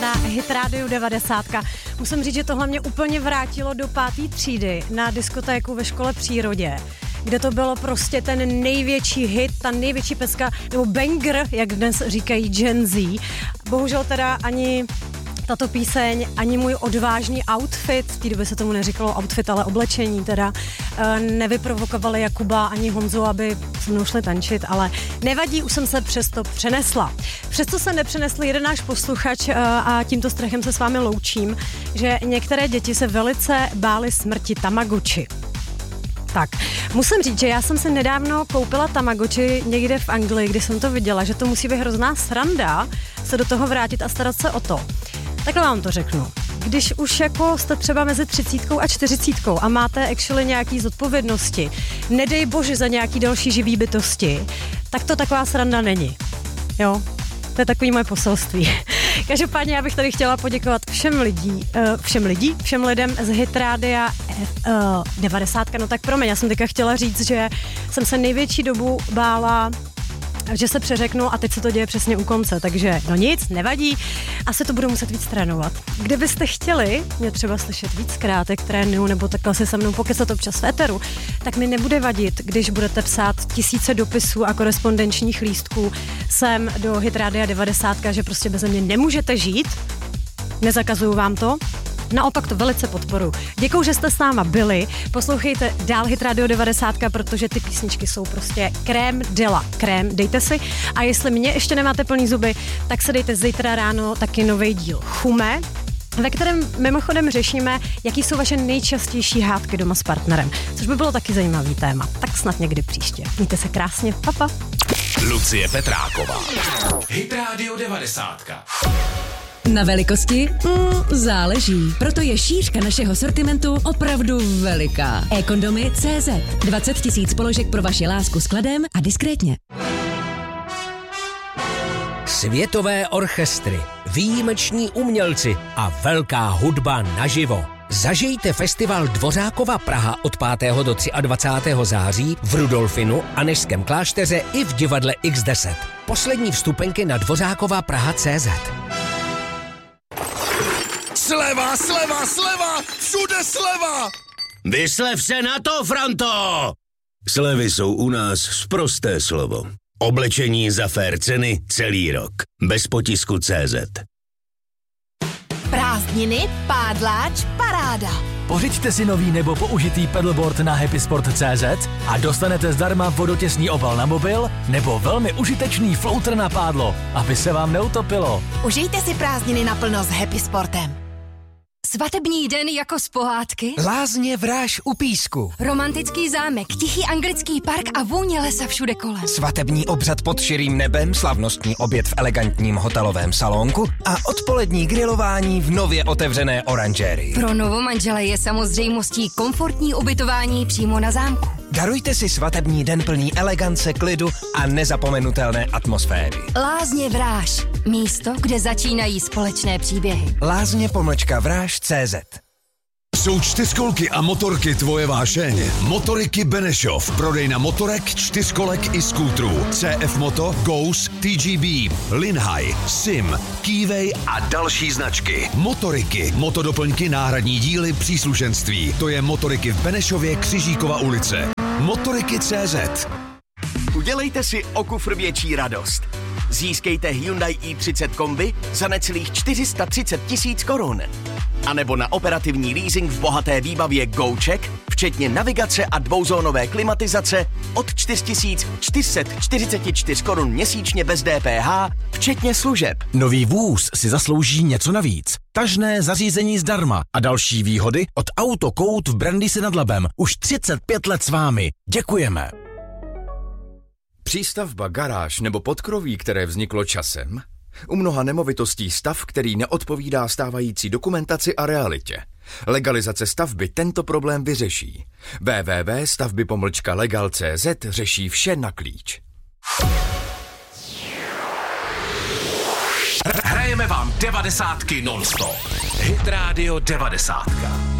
na Hit Radio 90. Musím říct, že tohle mě úplně vrátilo do 5. třídy na diskotéku ve škole Přírodě, kde to bylo prostě ten největší hit, ta největší pecka, nebo banger, jak dnes říkají Gen Z. Bohužel teda ani tato píseň, ani můj odvážný outfit, v té době se tomu neříkalo outfit, ale oblečení teda, nevyprovokovali Jakuba ani Honzu, aby se mnou šli tančit, ale nevadí, už jsem se přesto přenesla. Přesto se nepřenesl jeden náš posluchač a tímto strachem se s vámi loučím, že některé děti se velice bály smrti Tamagotchi. Tak, musím říct, že já jsem si nedávno koupila Tamagotchi někde v Anglii, kdy jsem to viděla, že to musí být hrozná sranda se do toho vrátit a starat se o to. Takhle vám to řeknu. Když už jako jste třeba mezi 30 a 40 a máte actually nějaký zodpovědnosti, nedej bože za nějaký další živý bytosti, tak to taková sranda není. Jo? To je takový moje poselství. Každopádně já bych tady chtěla poděkovat všem lidem z Hit Rádia 90. No tak promiň, já jsem teďka chtěla říct, že jsem se největší dobu bála, že se přeřeknu a teď se to děje přesně u konce, takže no nic, nevadí, asi to budu muset víc trénovat. Kdybyste chtěli mě třeba slyšet víckrát, jak trénuju, nebo takhle se se mnou pokecat občas v éteru, tak mi nebude vadit, když budete psát tisíce dopisů a korespondenčních lístků sem do Hit Rádia 90, že prostě beze mě nemůžete žít, nezakazuju vám to. Naopak to velice podporuji. Děkuju, že jste s náma byli. Poslouchejte dál Hit Radio 90, protože ty písničky jsou prostě krém de la krém. Dejte si. A jestli mě ještě nemáte plný zuby, tak se dejte zítra ráno taky nový díl Chume, ve kterém mimochodem řešíme, jaký jsou vaše nejčastější hádky doma s partnerem. Což by bylo taky zajímavý téma. Tak snad někdy příště. Mějte se krásně. Papa. Lucie Petráková. Hit Radio 90. Na velikosti? Záleží. Proto je šířka našeho sortimentu opravdu veliká. eCondomy.cz 20 000 položek pro vaši lásku s kladem a diskrétně. Světové orchestry, výjimeční umělci a velká hudba naživo. Zažijte festival Dvořákova Praha od 5. do 23. září v Rudolfinu, Anežském klášteře i v divadle X10. Poslední vstupenky na dvořákovapraha.cz. Sleva, sleva, sleva! Všude sleva! Vyslev se na to, Franto! Slevy jsou u nás sprosté slovo. Oblečení za fair ceny celý rok. Bez potisku CZ. Prázdniny, pádláč, paráda. Pořiďte si nový nebo použitý pedalboard na happysport.cz a dostanete zdarma vodotěsný obal na mobil nebo velmi užitečný floater na pádlo, aby se vám neutopilo. Užijte si prázdniny naplno s Happy Sportem. Svatební den jako z pohádky? Lázně Vráž u Písku. Romantický zámek, tichý anglický park a vůně lesa všude kolem. Svatební obřad pod širým nebem, slavnostní oběd v elegantním hotelovém salonku a odpolední grilování v nově otevřené oranžérii. Pro novomanžele je samozřejmostí komfortní ubytování přímo na zámku. Darujte si svatební den plný elegance, klidu a nezapomenutelné atmosféry. Lázně Vráž. Místo, kde začínají společné příběhy. Lázně-Vráž.cz. Jsou čtyřkolky a motorky tvoje vášeň? Motoriky Benešov. Prodejna motorek, čtyřkolek i skútrů. CF Moto, Ghost, TGB, Linhai, Sim, Keyway a další značky. Motoriky, motodoplňky, náhradní díly, příslušenství. To je Motoriky v Benešově, Křižíkova ulice. Motoriky.cz. Udělejte si o kufr větší radost. Získejte Hyundai i30 kombi za necelých 430 000 korun. A nebo na operativní leasing v bohaté výbavě GoCheck, včetně navigace a dvouzónové klimatizace od 4444 korun měsíčně bez DPH, včetně služeb. Nový vůz si zaslouží něco navíc. Tažné zařízení zdarma a další výhody od Autokout v Brandýse nad Labem. Už 35 let s vámi. Děkujeme. Přístavba, garáž nebo podkroví, které vzniklo časem? U mnoha nemovitostí stav, který neodpovídá stávající dokumentaci a realitě. Legalizace stavby tento problém vyřeší. www.stavby-legal.cz řeší vše na klíč. Hrajeme vám 90 non-stop. Hit Radio 90.